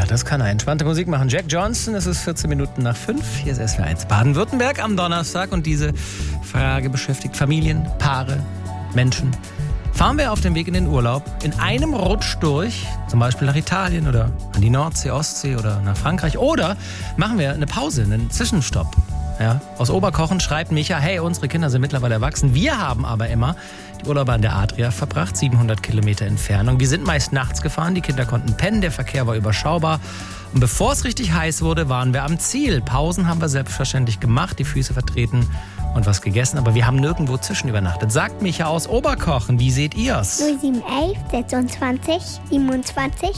das kann er. Entspannte Musik machen. Jack Johnson, es ist 14 Minuten nach 5. Hier ist SWR1 Baden-Württemberg am Donnerstag. Und diese Frage beschäftigt Familien, Paare, Menschen. Fahren wir auf dem Weg in den Urlaub in einem Rutsch durch, zum Beispiel nach Italien oder an die Nordsee, Ostsee oder nach Frankreich, oder machen wir eine Pause, einen Zwischenstopp? Ja, aus Oberkochen schreibt Micha, hey, unsere Kinder sind mittlerweile erwachsen, wir haben aber immer die Urlaube an der Adria verbracht, 700 Kilometer Entfernung. Wir sind meist nachts gefahren, die Kinder konnten pennen, der Verkehr war überschaubar. Und bevor es richtig heiß wurde, waren wir am Ziel. Pausen haben wir selbstverständlich gemacht, die Füße vertreten und was gegessen, aber wir haben nirgendwo zwischenübernachtet. Sagt Micha aus Oberkochen, wie seht ihr's? 0711 26 27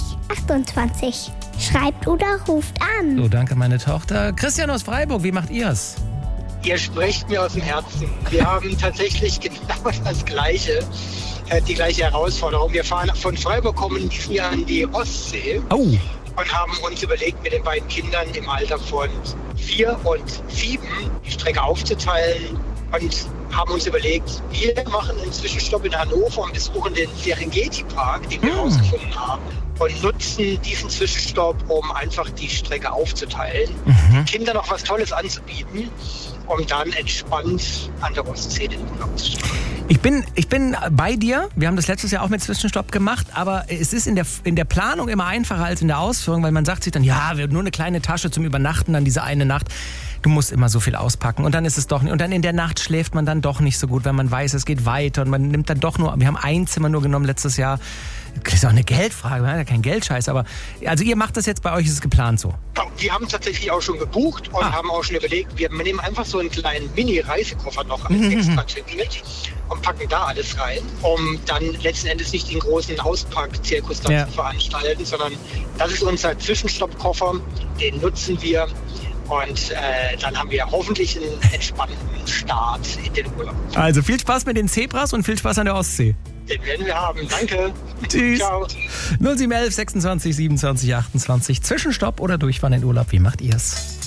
28. Schreibt oder ruft an. So, danke meine Tochter. Christian aus Freiburg, wie macht ihr's? Ihr sprecht mir aus dem Herzen. Wir haben tatsächlich genau das Gleiche, die gleiche Herausforderung. Wir fahren von Freiburg, kommen in diesem Jahr an die Ostsee. Oh. Und haben uns überlegt, mit den beiden Kindern im Alter von 4 und 7 die Strecke aufzuteilen und haben uns überlegt, wir machen einen Zwischenstopp in Hannover und besuchen den Serengeti-Park, den wir rausgefunden haben, und nutzen diesen Zwischenstopp, um einfach die Strecke aufzuteilen, den Kindern noch was Tolles anzubieten, um dann entspannt an der Ostsee den Urlaub zu starten. Ich bin bei dir. Wir haben das letztes Jahr auch mit Zwischenstopp gemacht, aber es ist in der Planung immer einfacher als in der Ausführung, weil man sagt sich dann, ja, wir haben nur eine kleine Tasche zum Übernachten, dann diese eine Nacht. Du musst immer so viel auspacken und dann ist es doch nicht. Und dann in der Nacht schläft man dann doch nicht so gut, wenn man weiß, es geht weiter und man nimmt dann doch nur, wir haben ein Zimmer nur genommen letztes Jahr. Das ist auch eine Geldfrage, man hat ja keinen Geldscheiß, aber also ihr macht das jetzt, bei euch ist es geplant so? Wir haben tatsächlich auch schon gebucht und haben auch schon überlegt, wir nehmen einfach so einen kleinen Mini-Reisekoffer noch als extra mit und packen da alles rein, um dann letzten Endes nicht den großen Auspack-Zirkus zu veranstalten, sondern das ist unser Zwischenstoppkoffer, den nutzen wir und dann haben wir hoffentlich einen entspannten Start in den Urlaub. Also viel Spaß mit den Zebras und viel Spaß an der Ostsee. Den werden wir haben. Danke. Tschüss. Ciao. 0711 26 27 28. Zwischenstopp oder Durchfahren in Urlaub. Wie macht ihr's?